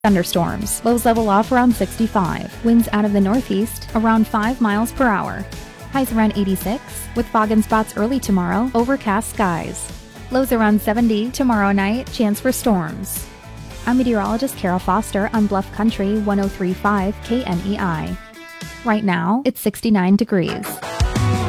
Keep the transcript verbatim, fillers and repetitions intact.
Thunderstorms. Lows level off around sixty-five. Winds out of the northeast around five miles per hour. Highs around eighty-six, with fog in spots early tomorrow, overcast skies. Lows around seventy tomorrow night, chance for storms. I'm meteorologist Carol Foster on Bluff Country one oh three point five K N E I. Right now, it's sixty-nine degrees.